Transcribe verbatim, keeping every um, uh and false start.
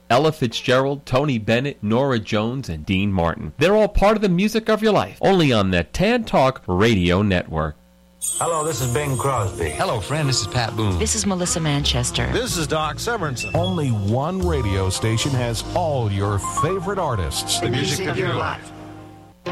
Ella Fitzgerald, Tony Bennett, Nora Jones, and Dean Martin. They're all part of the music of your life, only on the Tan Talk Radio Network. Hello, this is Bing Crosby. Hello, friend. This is Pat Boone. This is Melissa Manchester. This is Doc Severinsen. Only one radio station has all your favorite artists. The music of your life.